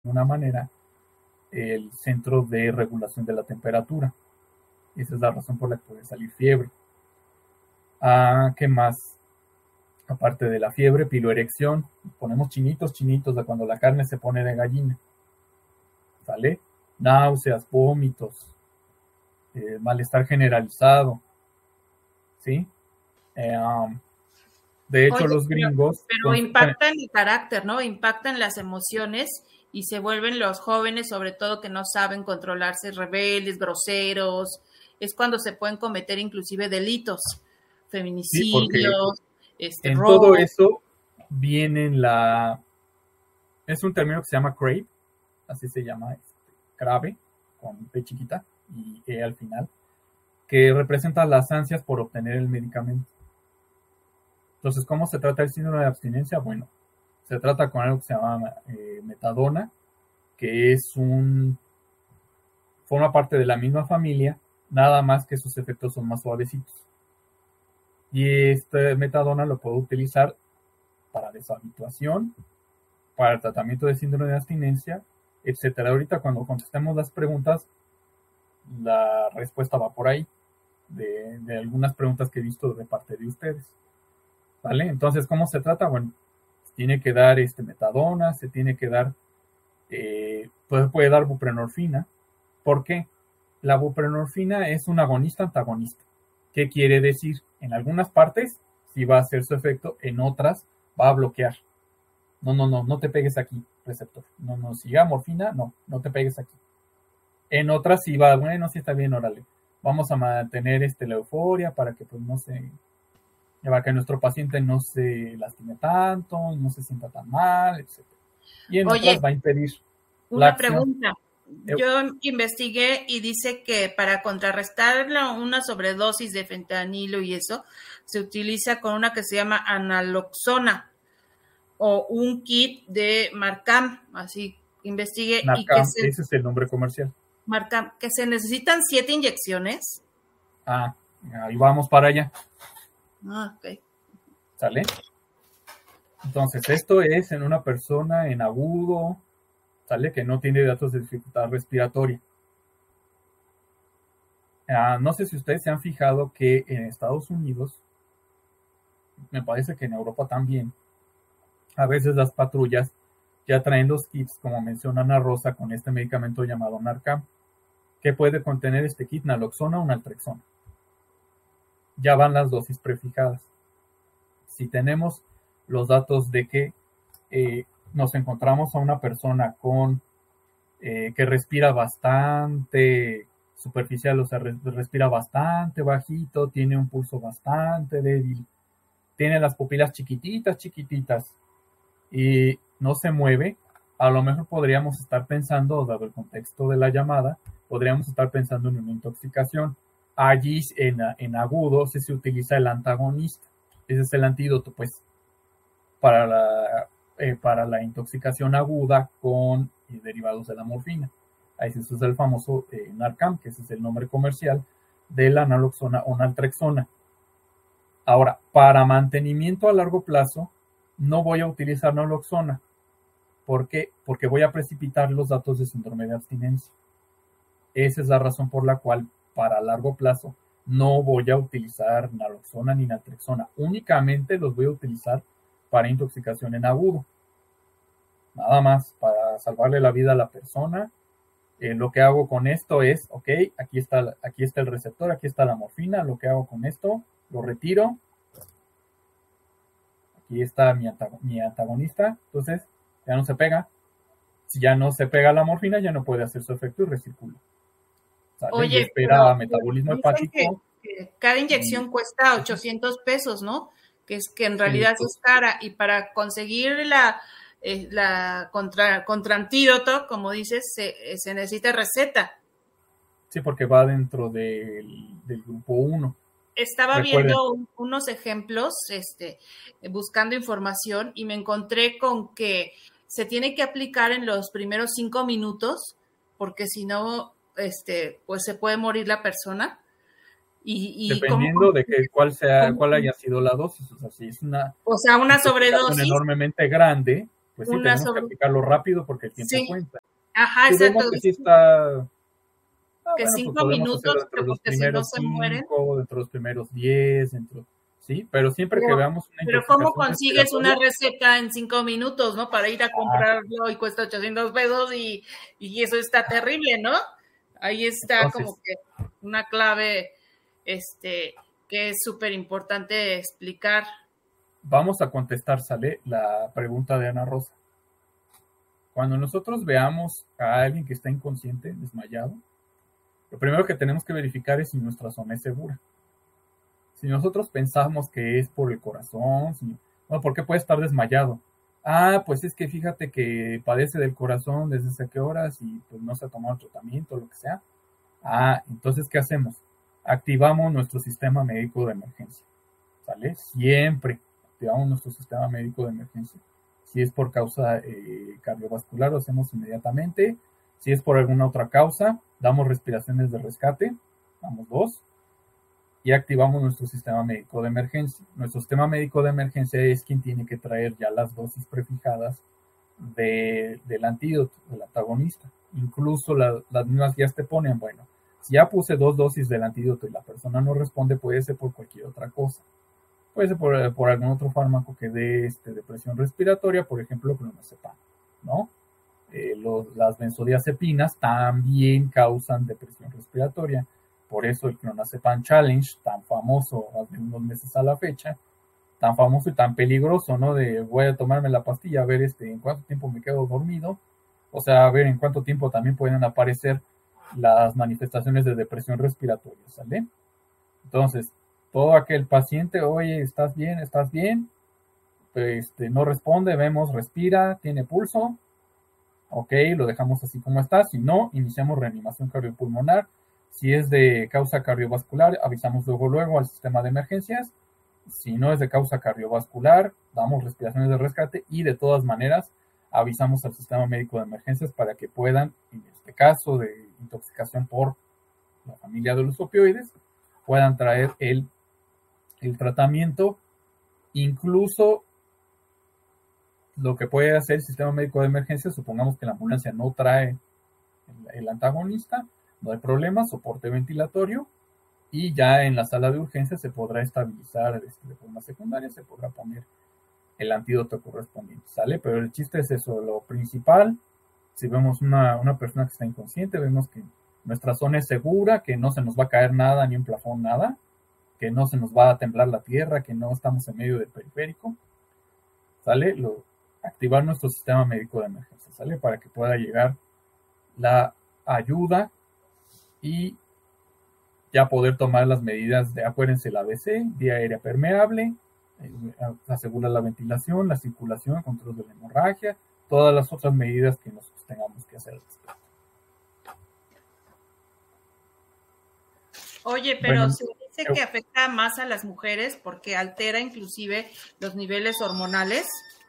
alguna manera el centro de regulación de la temperatura. Esa es la razón por la que puede salir fiebre. ¿Qué más? Aparte de la fiebre, piloerección. Ponemos chinitos de cuando la carne se pone de gallina. ¿Sale? Náuseas, vómitos, malestar generalizado. ¿Sí? De hecho, Oye, los gringos... Pero impacta en el carácter, ¿no? Impacta en las emociones y se vuelven los jóvenes, sobre todo, que no saben controlarse, rebeldes, groseros. Es cuando se pueden cometer inclusive delitos, Sí, porque feminicidios, en todo robo. eso viene es un término que se llama CRAVE, así se llama, CRAVE, con P chiquita y E al final, que representa las ansias por obtener el medicamento. Entonces, ¿cómo se trata el síndrome de abstinencia? Bueno, se trata con algo que se llama metadona, que forma parte de la misma familia, nada más que sus efectos son más suavecitos. Y este metadona lo puedo utilizar para deshabituación, para el tratamiento de síndrome de abstinencia, etcétera. Ahorita cuando contestemos las preguntas, la respuesta va por ahí, de algunas preguntas que he visto de parte de ustedes. ¿Vale? Entonces, ¿cómo se trata? Bueno, se tiene que dar metadona, se tiene que dar, pues puede dar buprenorfina. ¿Por qué? La buprenorfina es un agonista-antagonista. ¿Qué quiere decir? En algunas partes sí va a hacer su efecto, en otras va a bloquear. No te pegues aquí, receptor. No, si ya morfina, no te pegues aquí. En otras sí va, bueno, sí está bien, órale. Vamos a mantener la euforia para que pues para que nuestro paciente no se lastime tanto, no se sienta tan mal, etc. Y en otras va a impedir la Una acción. pregunta. Yo investigué y dice que para contrarrestar una sobredosis de fentanilo y eso, se utiliza con una que se llama analoxona o un kit de Marcam, así investigué. Narcan, ese es el nombre comercial. Marcam, que se necesitan 7 inyecciones. Ahí vamos para allá. Ok. ¿Sale? Entonces, esto es en una persona en agudo, ¿sale? Que no tiene datos de dificultad respiratoria. No sé si ustedes se han fijado que en Estados Unidos, me parece que en Europa también, a veces las patrullas ya traen los kits, como menciona Ana Rosa, con este medicamento llamado Narcan, que puede contener este kit naloxona o naltrexona. Ya van las dosis prefijadas. Si tenemos los datos de que nos encontramos a una persona que respira bastante superficial, o sea, respira bastante bajito, tiene un pulso bastante débil, tiene las pupilas chiquititas y no se mueve, a lo mejor podríamos estar pensando, dado el contexto de la llamada, podríamos estar pensando en una intoxicación. Allí en agudo se utiliza el antagonista. Ese es el antídoto, pues, para la intoxicación aguda con derivados de la morfina. Ahí se usa el famoso Narcan, que ese es el nombre comercial de la naloxona o naltrexona. Ahora, para mantenimiento a largo plazo, no voy a utilizar naloxona. ¿Por qué? Porque voy a precipitar los datos de síndrome de abstinencia. Esa es la razón por la cual, para largo plazo, no voy a utilizar naloxona ni naltrexona. Únicamente los voy a utilizar para intoxicación en agudo. Nada más, para salvarle la vida a la persona. Lo que hago con esto es, ok, aquí está el receptor, aquí está la morfina. Lo que hago con esto, lo retiro. Aquí está mi antagonista. Entonces, ya no se pega. Si ya no se pega la morfina, ya no puede hacer su efecto y recircula. ¿Sale? Oye, y espera metabolismo hepático. Que cada inyección cuesta 800 pesos, ¿no? Que en realidad es cara. Y para conseguir la contraantídoto, como dices, se necesita receta. Sí, porque va dentro del grupo 1. Estaba viendo unos ejemplos, buscando información, y me encontré con que se tiene que aplicar en los primeros 5 minutos, porque si no, pues se puede morir la persona. Dependiendo de cuál haya sido la dosis. O sea, si es una sobredosis enormemente grande, pues sí, una tenemos que sobre... aplicarlo rápido porque el tiempo Sí, cuenta. ajá, Si exacto. vemos que sí está, Que bueno, pues 5 minutos, podemos hacerlo entre que los porque si no primeros se mueren. 5, dentro de los primeros 10, sí, pero siempre que Pero, veamos una pero ¿cómo intoxicación consigues una respiratoria, receta en 5 minutos, ¿no? Para ir a comprarlo y cuesta 800 pesos y eso está terrible, ¿no? Ahí está como entonces que una clave, que es súper importante explicar. vamos a contestar, sale la pregunta de Ana Rosa. Cuando nosotros veamos a alguien que está inconsciente, desmayado, lo primero que tenemos que verificar es si nuestra zona es segura. Si nosotros pensamos que es por el corazón, bueno, ¿por qué puede estar desmayado? Ah, pues es que fíjate que padece del corazón desde hace qué horas y pues no se ha tomado tratamiento, lo que sea. Ah, entonces, ¿qué hacemos? Activamos nuestro sistema médico de emergencia, ¿sale? Siempre activamos nuestro sistema médico de emergencia. Si es por causa cardiovascular, lo hacemos inmediatamente. Si es por alguna otra causa, damos respiraciones de rescate, damos 2, y activamos nuestro sistema médico de emergencia. Nuestro sistema médico de emergencia es quien tiene que traer ya las dosis prefijadas del antídoto, del antagonista. Incluso las mismas guías te ponen, bueno, si ya puse 2 dosis del antídoto y la persona no responde, puede ser por cualquier otra cosa. Puede ser por algún otro fármaco que dé depresión respiratoria, por ejemplo, clonazepam, ¿no? Las benzodiazepinas también causan depresión respiratoria. Por eso el Clonazepam Challenge, tan famoso hace unos meses a la fecha, tan famoso y tan peligroso, ¿no? De voy a tomarme la pastilla, a ver en cuánto tiempo me quedo dormido, o sea, a ver en cuánto tiempo también pueden aparecer las manifestaciones de depresión respiratoria, ¿sale? Entonces, todo aquel paciente, oye, ¿estás bien? ¿Estás bien? No responde, vemos, respira, tiene pulso, ok, lo dejamos así como está. Si no, iniciamos reanimación cardiopulmonar. Si es de causa cardiovascular, avisamos luego al sistema de emergencias. Si no es de causa cardiovascular, damos respiraciones de rescate y de todas maneras avisamos al sistema médico de emergencias para que puedan, en este caso de intoxicación por la familia de los opioides, puedan traer el tratamiento. Incluso lo que puede hacer el sistema médico de emergencia, supongamos que la ambulancia no trae el antagonista, no hay problema, soporte ventilatorio, y ya en la sala de urgencias se podrá estabilizar de forma secundaria, se podrá poner el antídoto correspondiente, ¿sale? Pero el chiste es eso, lo principal, si vemos una persona que está inconsciente, vemos que nuestra zona es segura, que no se nos va a caer nada, ni un plafón, nada, que no se nos va a temblar la tierra, que no estamos en medio del periférico, ¿sale? Activar nuestro sistema médico de emergencia, ¿sale? Para que pueda llegar la ayuda y ya poder tomar las medidas de, acuérdense, el ABC, vía aérea permeable, asegura la ventilación, la circulación, control de la hemorragia, todas las otras medidas que nosotros tengamos que hacer. Oye, pero se dice que afecta más a las mujeres porque altera inclusive los niveles hormonales.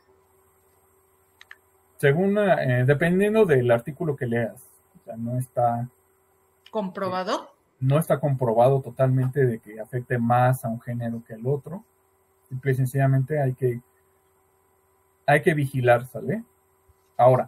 Según, dependiendo del artículo que leas, o sea, no está ¿Comprobado? No está comprobado totalmente de que afecte más a un género que al otro. Simple y sencillamente hay que vigilar, ¿sale? Ahora,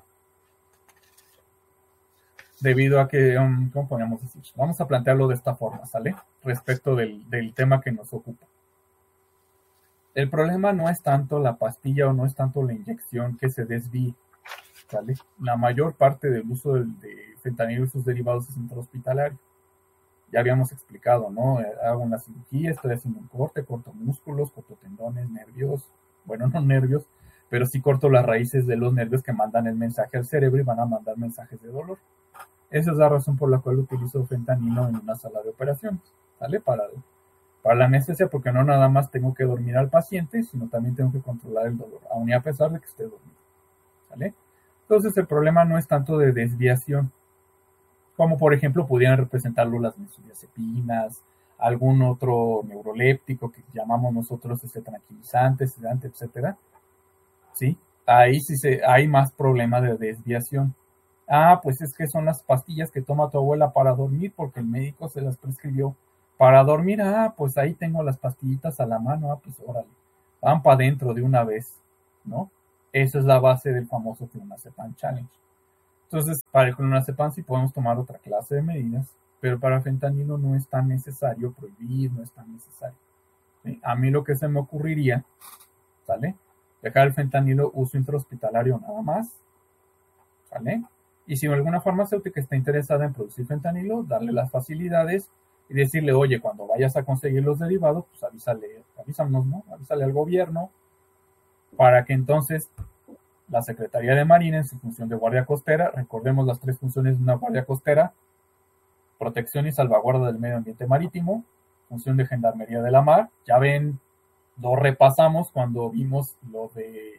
debido a que, ¿cómo podríamos decir? Vamos a plantearlo de esta forma, ¿sale? Respecto del tema que nos ocupa. El problema no es tanto la pastilla o no es tanto la inyección que se desvíe, ¿sale? La mayor parte del uso de fentanilo y sus derivados es intrahospitalario. Ya habíamos explicado, ¿no? Hago una cirugía, estoy haciendo un corto músculos, corto tendones, nervios, bueno, no nervios, pero sí corto las raíces de los nervios que mandan el mensaje al cerebro y van a mandar mensajes de dolor. Esa es la razón por la cual utilizo fentanilo en una sala de operaciones, ¿sale? Para la anestesia, porque no nada más tengo que dormir al paciente, sino también tengo que controlar el dolor, aun y a pesar de que esté dormido, ¿sale? Entonces el problema no es tanto de desviación, como por ejemplo pudieran representarlo las benzodiazepinas, algún otro neuroléptico que llamamos nosotros tranquilizante, sedante, etcétera, ¿sí? Ahí sí hay más problema de desviación. Ah, pues es que son las pastillas que toma tu abuela para dormir porque el médico se las prescribió para dormir. Ah, pues ahí tengo las pastillitas a la mano. Ah, pues órale, van para adentro de una vez, ¿no? Esa es la base del famoso clonazepam challenge. Entonces, para el clonazepam sí podemos tomar otra clase de medidas, pero para fentanilo no es tan necesario prohibir, no es tan necesario. ¿Sí? A mí lo que se me ocurriría, ¿sale? Dejar el fentanilo uso intrahospitalario nada más, ¿sale? Y si alguna farmacéutica está interesada en producir fentanilo, darle las facilidades y decirle, oye, cuando vayas a conseguir los derivados, pues avísanos, ¿no? Avísale al gobierno para que entonces la Secretaría de Marina, en su función de guardia costera, recordemos las 3 funciones de una guardia costera: protección y salvaguarda del medio ambiente marítimo, función de gendarmería de la mar. Ya ven, lo repasamos cuando vimos lo de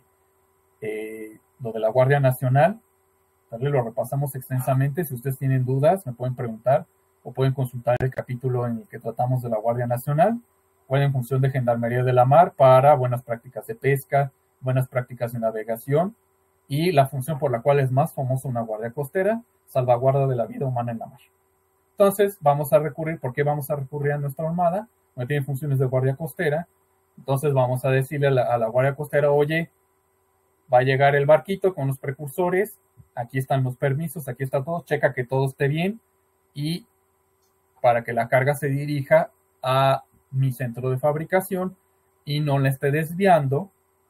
la Guardia Nacional, ¿vale? Lo repasamos extensamente. Si ustedes tienen dudas, me pueden preguntar o pueden consultar el capítulo en el que tratamos de la Guardia Nacional. Pueden, en función de gendarmería de la mar, para buenas prácticas de pesca, buenas prácticas de navegación, y la función por la cual es más famosa una guardia costera: salvaguarda de la vida humana en la mar. Entonces, ¿por qué vamos a recurrir a nuestra armada? No tiene funciones de guardia costera. Entonces vamos a decirle a la guardia costera, oye, va a llegar el barquito con los precursores, aquí están los permisos, aquí está todo, checa que todo esté bien, y para que la carga se dirija a mi centro de fabricación y no la esté desviando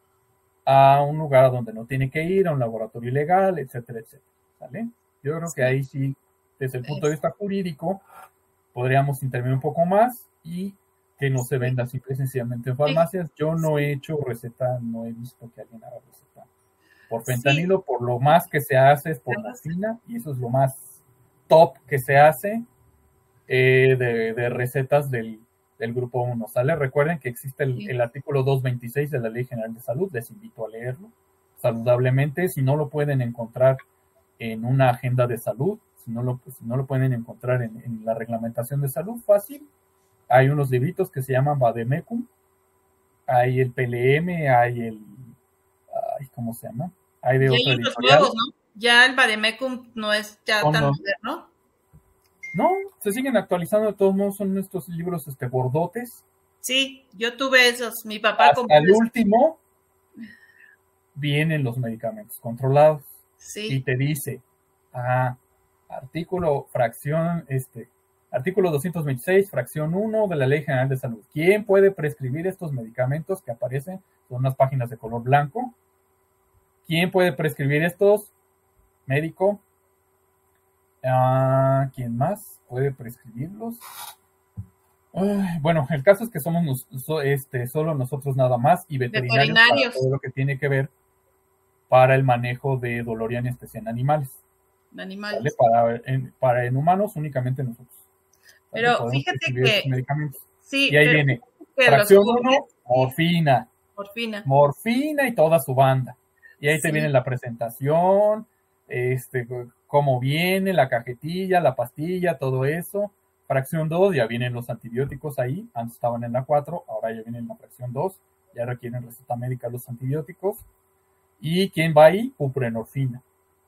a un lugar donde no tiene que ir, a un laboratorio ilegal, etcétera, etcétera. ¿Vale? Yo creo que ahí sí, desde el punto de vista jurídico, podríamos intervenir un poco más y que no se venda simple y sencillamente en farmacias. Yo no he hecho receta, no he visto que alguien haga receta por fentanilo. Por lo más que se hace es por morfina, y eso es lo más top que se hace de recetas del grupo 1, ¿sale? Recuerden que existe el artículo 226 de la Ley General de Salud, les invito a leerlo saludablemente. Si no lo pueden encontrar en una agenda de salud, si no lo pueden encontrar en la reglamentación de salud, fácil, hay unos libritos que se llaman Vademecum, hay el PLM, hay ¿cómo se llama? Hay de otro editorial. Nuevos, ¿no? Ya el Vademecum no es ya tan moderno. No, se siguen actualizando, de todos modos son estos libros gordotes. Sí, yo tuve esos, mi papá hasta el último vienen los medicamentos controlados. Sí. Y te dice, artículo 226, fracción 1 de la Ley General de Salud. ¿Quién puede prescribir estos medicamentos que aparecen? Son unas páginas de color blanco. ¿Quién puede prescribir estos? Médico. ¿Quién más puede prescribirlos? Bueno, el caso es que somos solo nosotros nada más, y veterinarios. Para todo lo que tiene que ver para el manejo de dolor y anestesia en animales. ¿Vale? Para en humanos únicamente nosotros. ¿Vale? Pero fíjate que sí, y ahí viene fracción 1, morfina y toda su banda. Y ahí te viene la presentación, cómo viene, la cajetilla, la pastilla, todo eso. Fracción 2, ya vienen los antibióticos ahí. Antes estaban en la 4, ahora ya vienen en la fracción 2. Ya requieren receta médica los antibióticos. ¿Y quién va ahí? Buprenorfina.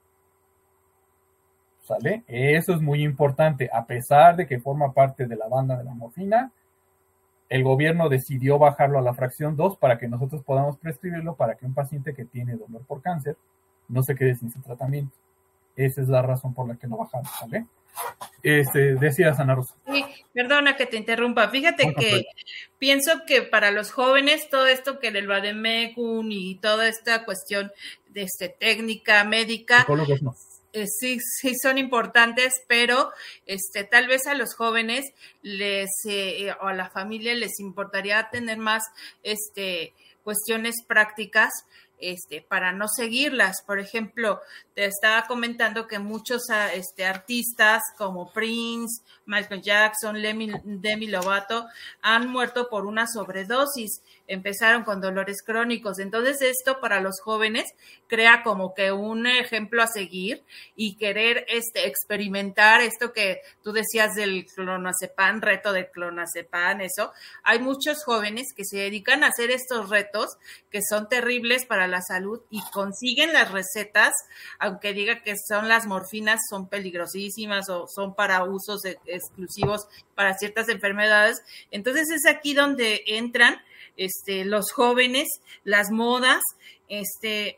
¿Sale? Eso es muy importante. A pesar de que forma parte de la banda de la morfina, el gobierno decidió bajarlo a la fracción 2 para que nosotros podamos prescribirlo, para que un paciente que tiene dolor por cáncer no se quede sin su tratamiento. Esa es la razón por la que lo bajamos, ¿vale? Decías, Ana Rosa. Sí, perdona que te interrumpa. Fíjate que pienso que para los jóvenes todo esto que el Vademecum y toda esta cuestión de técnica médica, psicólogos no. Sí son importantes, pero tal vez a los jóvenes o a la familia les importaría tener más cuestiones prácticas para no seguirlas. Por ejemplo, te estaba comentando que muchos artistas como Prince, Michael Jackson, Demi Lovato han muerto por una sobredosis. Empezaron con dolores crónicos. Entonces esto para los jóvenes crea como que un ejemplo a seguir y querer experimentar esto que tú decías del clonazepam, reto del clonazepam, eso. Hay muchos jóvenes que se dedican a hacer estos retos que son terribles para la salud y consiguen las recetas, aunque diga que son las morfinas, son peligrosísimas o son para usos exclusivos para ciertas enfermedades. Entonces es aquí donde entran los jóvenes, las modas,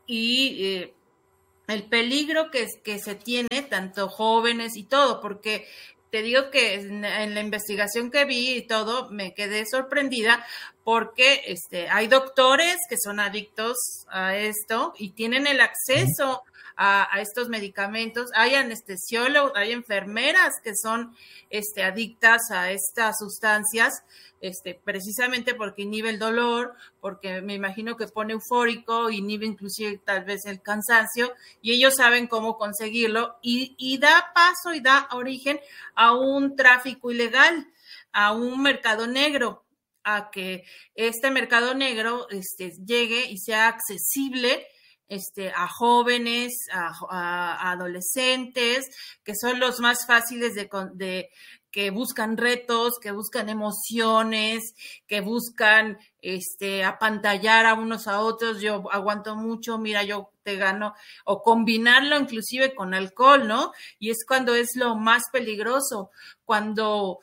y el peligro que se tiene, tanto jóvenes y todo, porque te digo que en la investigación que vi y todo, me quedé sorprendida porque hay doctores que son adictos a esto y tienen el acceso a estos medicamentos. Hay anestesiólogos, hay enfermeras que son adictas a estas sustancias, precisamente porque inhibe el dolor, porque me imagino que pone eufórico, inhibe inclusive tal vez el cansancio, y ellos saben cómo conseguirlo, y da paso y da origen a un tráfico ilegal, a un mercado negro, a que este mercado negro llegue y sea accesible a jóvenes, a adolescentes, que son los más fáciles de que buscan retos, que buscan emociones, que buscan apantallar a unos a otros. Yo aguanto mucho, mira, yo te gano, o combinarlo inclusive con alcohol, ¿no? Y es cuando es lo más peligroso, cuando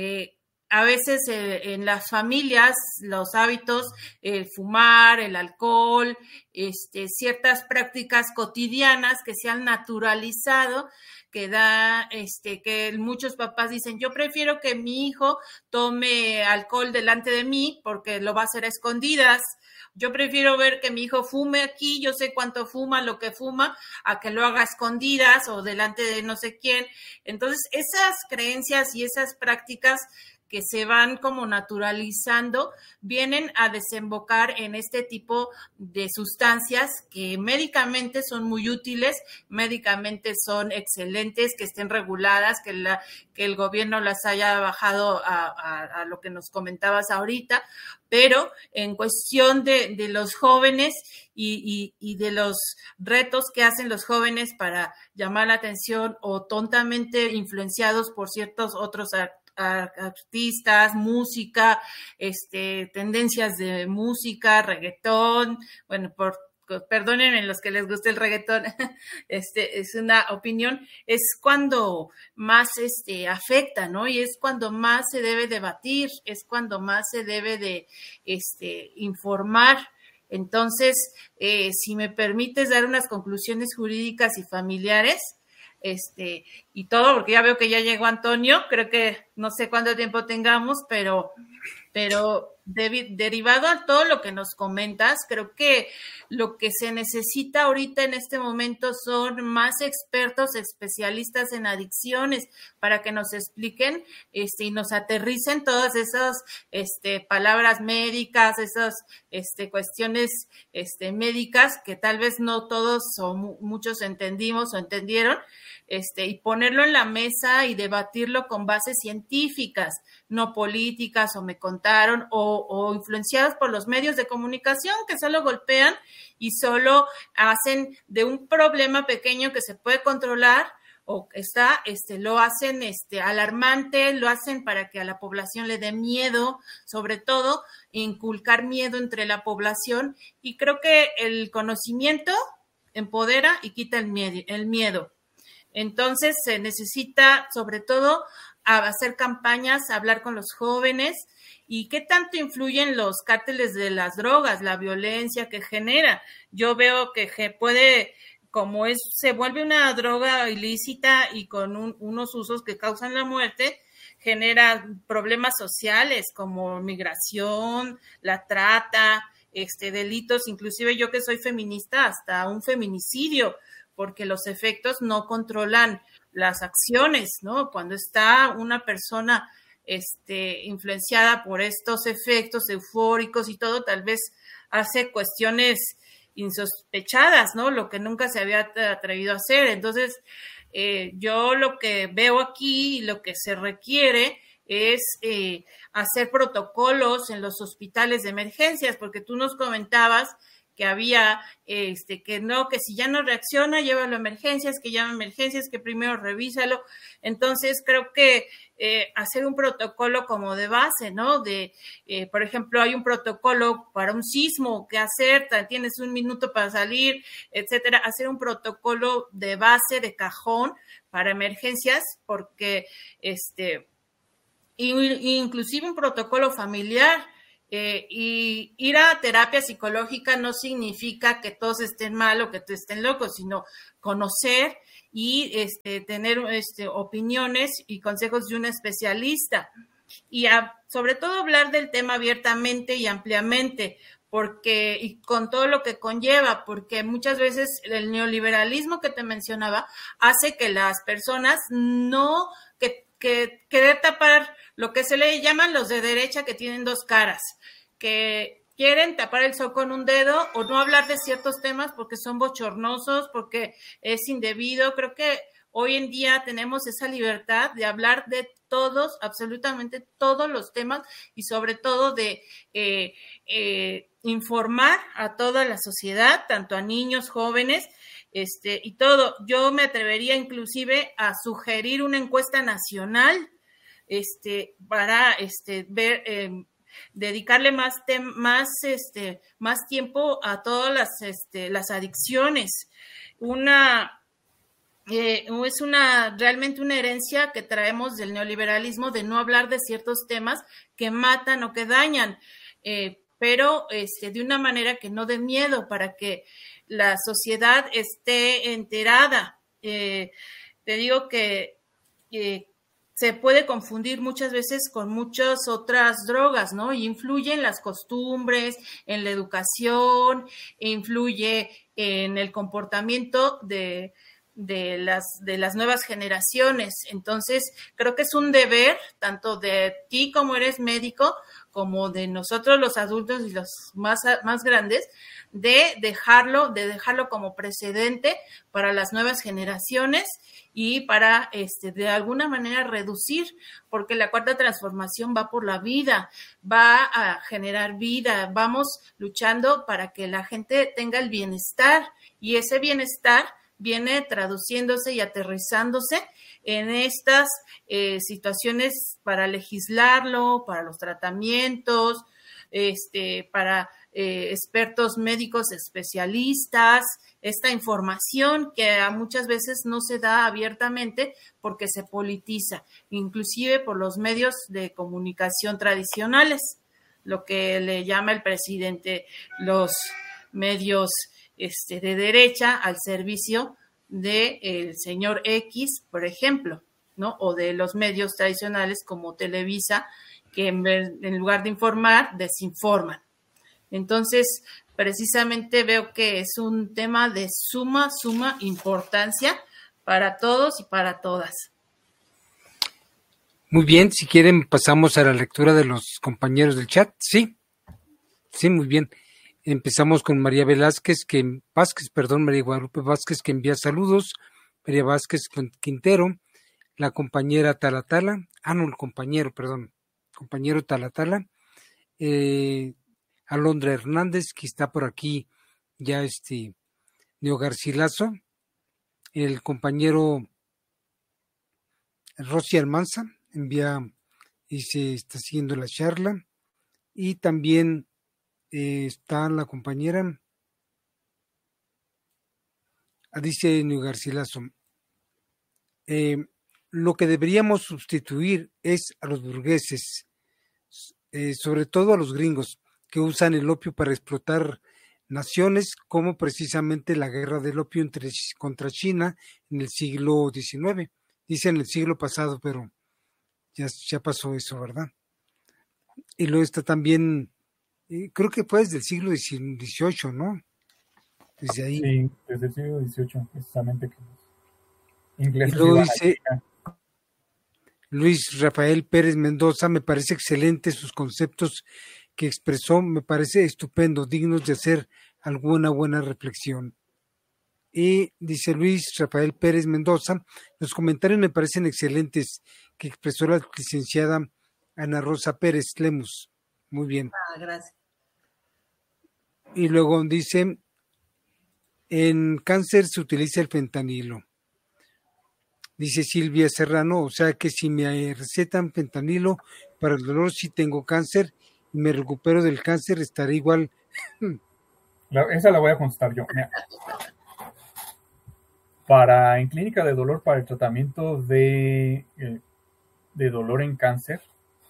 a veces en las familias los hábitos, fumar, el alcohol, ciertas prácticas cotidianas que se han naturalizado, que da, que muchos papás dicen, yo prefiero que mi hijo tome alcohol delante de mí porque lo va a hacer a escondidas. Yo prefiero ver que mi hijo fume aquí, yo sé cuánto fuma, lo que fuma, a que lo haga a escondidas o delante de no sé quién. Entonces, esas creencias y esas prácticas que se van como naturalizando, vienen a desembocar en este tipo de sustancias que médicamente son muy útiles, médicamente son excelentes, que estén reguladas, que el gobierno las haya bajado a lo que nos comentabas ahorita, pero en cuestión de los jóvenes y de los retos que hacen los jóvenes para llamar la atención o tontamente influenciados por ciertos otros artistas, música, tendencias de música, reggaetón, bueno, perdónenme los que les guste el reggaetón, es una opinión, es cuando más afecta, ¿no? Y es cuando más se debe debatir, es cuando más se debe de informar. Entonces, si me permites dar unas conclusiones jurídicas y familiares, y todo, porque ya veo que ya llegó Antonio, creo que no sé cuánto tiempo tengamos, pero derivado a todo lo que nos comentas, creo que lo que se necesita ahorita en este momento son más expertos, especialistas en adicciones, para que nos expliquen y nos aterricen todas esas palabras médicas, esas cuestiones médicas que tal vez no todos o muchos entendimos o entendieron, y ponerlo en la mesa y debatirlo con bases científicas, no políticas, o me contaron, o influenciadas por los medios de comunicación que solo golpean y solo hacen de un problema pequeño que se puede controlar, o lo hacen alarmante, lo hacen para que a la población le dé miedo, sobre todo inculcar miedo entre la población, y creo que el conocimiento empodera y quita el miedo. Entonces se necesita sobre todo hacer campañas, hablar con los jóvenes, y qué tanto influyen los cárteles de las drogas, la violencia que genera. Yo veo que puede, como se vuelve una droga ilícita y con unos usos que causan la muerte, genera problemas sociales como migración, la trata, delitos, inclusive yo que soy feminista, hasta un feminicidio, porque los efectos no controlan las acciones, ¿no? Cuando está una persona influenciada por estos efectos eufóricos y todo, tal vez hace cuestiones insospechadas, ¿no? Lo que nunca se había atrevido a hacer. Entonces, yo lo que veo aquí y lo que se requiere es hacer protocolos en los hospitales de emergencias, porque tú nos comentabas que había, que si ya no reacciona, llévalo a emergencias, que llama a emergencias, que primero revísalo. Entonces, creo que hacer un protocolo como de base, ¿no? Por ejemplo, hay un protocolo para un sismo, ¿qué hacer? Tienes un minuto para salir, etcétera. Hacer un protocolo de base, de cajón, para emergencias, porque, inclusive un protocolo familiar, Y ir a terapia psicológica no significa que todos estén mal o que todos estén locos, sino conocer y tener opiniones y consejos de un especialista. Y sobre todo hablar del tema abiertamente y ampliamente, porque y con todo lo que conlleva, porque muchas veces el neoliberalismo que te mencionaba hace que las personas no, que querer tapar lo que se le llaman los de derecha que tienen dos caras, que quieren tapar el sol con un dedo o no hablar de ciertos temas porque son bochornosos, porque es indebido. Creo que hoy en día tenemos esa libertad de hablar de todos, absolutamente todos los temas y sobre todo de informar a toda la sociedad, tanto a niños, jóvenes, y todo. Yo me atrevería inclusive a sugerir una encuesta nacional, para ver, dedicarle más tiempo a todas las adicciones. Es realmente una herencia que traemos del neoliberalismo de no hablar de ciertos temas que matan o que dañan, pero de una manera que no dé miedo, para que la sociedad esté enterada. Te digo que se puede confundir muchas veces con muchas otras drogas, ¿no? Y influye en las costumbres, en la educación, influye en el comportamiento de las nuevas generaciones. Entonces, creo que es un deber, tanto de ti como eres médico, como de nosotros los adultos y los más grandes, de dejarlo como precedente para las nuevas generaciones y para de alguna manera reducir, porque la cuarta transformación va por la vida, va a generar vida, vamos luchando para que la gente tenga el bienestar, y ese bienestar viene traduciéndose y aterrizándose en estas situaciones para legislarlo, para los tratamientos, para expertos médicos especialistas, esta información que muchas veces no se da abiertamente porque se politiza, inclusive por los medios de comunicación tradicionales, lo que le llama el presidente los medios de derecha al servicio del señor X, por ejemplo, ¿no? O de los medios tradicionales como Televisa, que en lugar de informar, desinforman. Entonces, precisamente veo que es un tema de suma importancia para todos y para todas. Muy bien, si quieren pasamos a la lectura de los compañeros del chat. Sí, muy bien. Empezamos con María Guadalupe Vázquez, que envía saludos. María Vázquez Quintero, la compañera compañero Talatala, Alondra Hernández, que está por aquí ya Neo Garcilaso, el compañero Rosy Almanza envía y se está siguiendo la charla, y también está la compañera, dice Neo Garcilaso, lo que deberíamos sustituir es a los burgueses, sobre todo a los gringos, que usan el opio para explotar naciones, como precisamente la guerra del opio contra China en el siglo XIX. Dice en el siglo pasado, pero ya pasó eso, ¿verdad? Y luego está también, creo que fue desde el siglo XVIII, ¿no? Desde ahí. Sí, desde el siglo XVIII, precisamente, que los ingleses. Y luego dice Luis Rafael Pérez Mendoza, me parece excelente sus conceptos que expresó, me parece estupendo, dignos de hacer alguna buena reflexión. Y dice Luis Rafael Pérez Mendoza, los comentarios me parecen excelentes que expresó la licenciada Ana Rosa Pérez Lemus. Muy bien. Gracias. Y luego dice, en cáncer se utiliza el fentanilo. Dice Silvia Serrano, o sea que si me recetan fentanilo para el dolor, si tengo cáncer y me recupero del cáncer, estaré igual. Esa la voy a contestar yo. Mira. En clínica de dolor para el tratamiento de dolor en cáncer,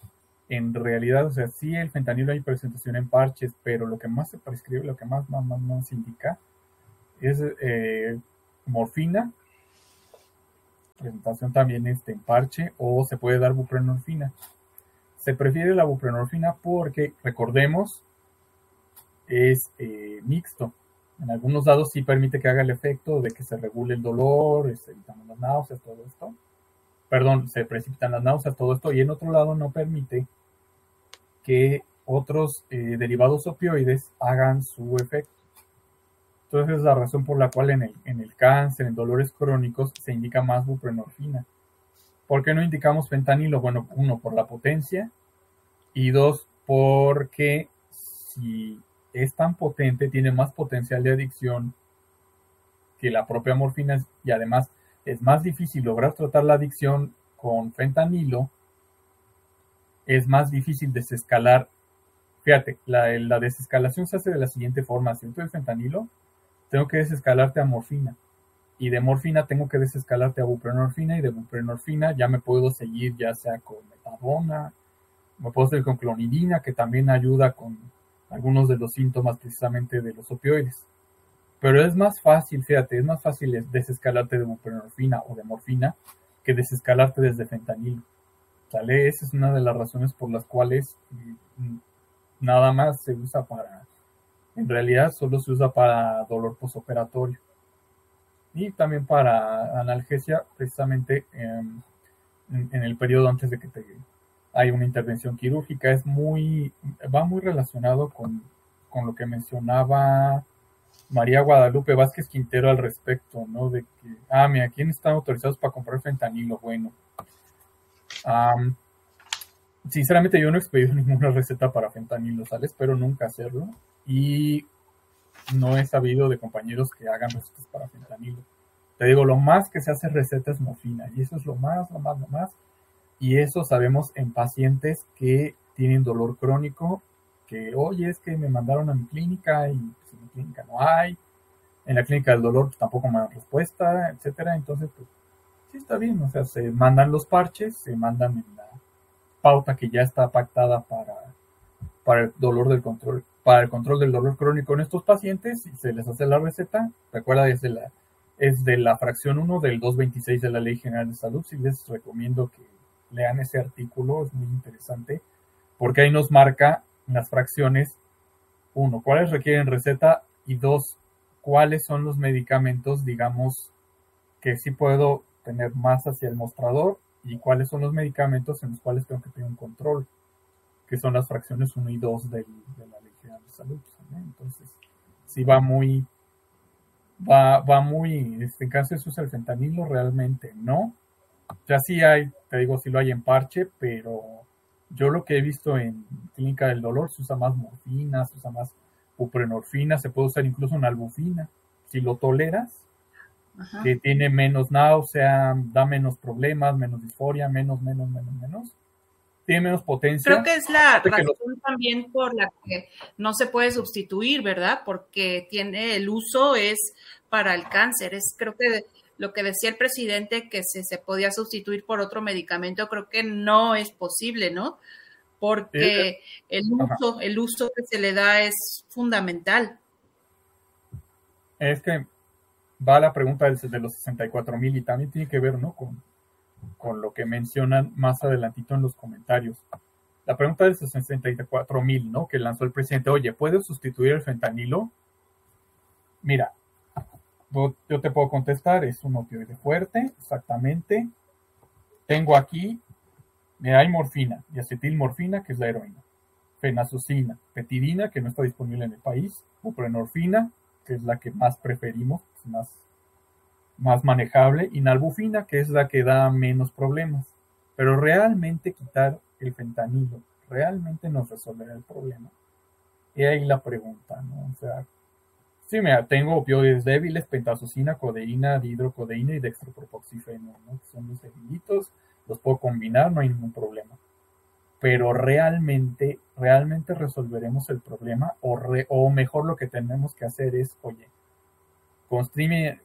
en realidad, o sea, sí el fentanilo hay presentación en parches, pero lo que más se prescribe, lo que más se indica es morfina, presentación también en parche, o se puede dar buprenorfina. Se prefiere la buprenorfina porque, recordemos, es mixto. En algunos dados sí permite que haga el efecto de que se regule el dolor, se evitan las náuseas, todo esto. Perdón, se precipitan las náuseas, todo esto, y en otro lado no permite que otros derivados opioides hagan su efecto. Entonces es la razón por la cual en el cáncer, en dolores crónicos, se indica más buprenorfina. ¿Por qué no indicamos fentanilo? Bueno, uno, por la potencia, y dos, porque si es tan potente, tiene más potencial de adicción que la propia morfina, y además es más difícil lograr tratar la adicción con fentanilo, es más difícil desescalar. Fíjate, la desescalación se hace de la siguiente forma: si yo doy fentanilo, tengo que desescalarte a morfina, y de morfina tengo que desescalarte a buprenorfina, y de buprenorfina ya me puedo seguir ya sea con metadona, me puedo seguir con clonidina, que también ayuda con algunos de los síntomas precisamente de los opioides. Pero es más fácil, fíjate, es más fácil desescalarte de buprenorfina o de morfina que desescalarte desde fentanilo. ¿Sale? Esa es una de las razones por las cuales nada más se usa para, en realidad solo se usa para dolor postoperatorio. Y también para analgesia, precisamente en el periodo antes de que hay una intervención quirúrgica. Va muy relacionado con lo que mencionaba María Guadalupe Vázquez Quintero al respecto, ¿no? De que, mira, ¿quiénes están autorizados para comprar fentanilo? Bueno, sinceramente yo no he expedido ninguna receta para fentanilo, ¿sale? Espero nunca hacerlo, y no he sabido de compañeros que hagan recetas para fentanilo. Te digo, lo más que se hace receta es morfina, y eso es lo más, y eso sabemos en pacientes que tienen dolor crónico, que, oye, es que me mandaron a mi clínica y pues, en mi clínica no hay, en la clínica del dolor pues, tampoco me dan respuesta, etcétera. Entonces, pues, sí está bien, o sea, se mandan los parches, se mandan en la pauta que ya está pactada para el dolor del control, para el control del dolor crónico en estos pacientes, y se les hace la receta. Recuerda, es de la fracción 1 del 226 de la Ley General de Salud. Sí les recomiendo que lean ese artículo, es muy interesante, porque ahí nos marca las fracciones: 1, cuáles requieren receta, y 2, cuáles son los medicamentos, digamos, que sí puedo tener más hacia el mostrador, y cuáles son los medicamentos en los cuales tengo que tener un control, que son las fracciones 1 y 2 de la Ley General de Salud, ¿sí? Entonces, sí va muy, en cáncer se usa el fentanilo, realmente no. Ya sí hay, te digo, sí lo hay en parche, pero yo lo que he visto en clínica del dolor, se usa más morfina, se usa más buprenorfina, se puede usar incluso una albufina, si lo toleras. Ajá. Que tiene menos náusea, da menos problemas, menos disforia, menos. Tiene menos potencia. Creo que es la razón también por la que no se puede sustituir, ¿verdad? Porque tiene el uso es para el cáncer. Creo que lo que decía el presidente, que se podía sustituir por otro medicamento, creo que no es posible, ¿no? Porque el uso que se le da es fundamental. Es que va la pregunta de los 64,000, y también tiene que ver, ¿no? Con lo que mencionan más adelantito en los comentarios. La pregunta de 64,000, ¿no? Que lanzó el presidente: oye, ¿puedes sustituir el fentanilo? Mira, yo te puedo contestar, es un opioide fuerte, exactamente. Tengo aquí, mira, hay morfina y acetilmorfina, que es la heroína, fenazoxina, petidina, que no está disponible en el país, buprenorfina, que es la que más preferimos, más manejable, y nalbufina, que es la que da menos problemas. Pero realmente quitar el fentanilo realmente nos resolverá el problema. Y ahí la pregunta, ¿no? O sea, sí, mira, tengo opioides débiles: pentazocina, codeína, dihidrocodeína y dextropropoxifeno, ¿no? Que son los débilitos, los puedo combinar, no hay ningún problema. Pero realmente resolveremos el problema, o mejor lo que tenemos que hacer es, oye,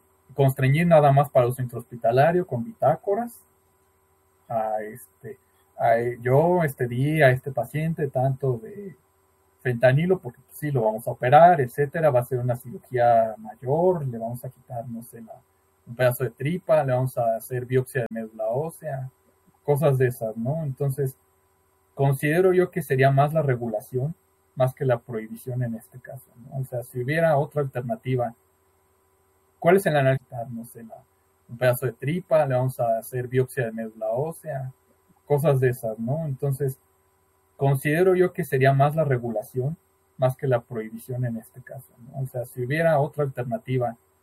constreñir nada más para uso intrahospitalario con bitácoras yo di a este paciente tanto de fentanilo porque pues, sí, lo vamos a operar, etcétera, va a ser una cirugía mayor, le vamos a quitar, no sé, un pedazo de tripa, le vamos a hacer biopsia de médula ósea, cosas de esas, ¿no? Entonces, considero yo que sería más la regulación, más que la prohibición en este caso, ¿no? O sea, si hubiera otra alternativa, ¿cuál es el análisis? No sé, un pedazo de tripa, le vamos a hacer biopsia de médula ósea, cosas de esas, ¿no? Entonces, considero yo que sería más la regulación, más que la prohibición en este caso, ¿no? O sea, si hubiera otra alternativa,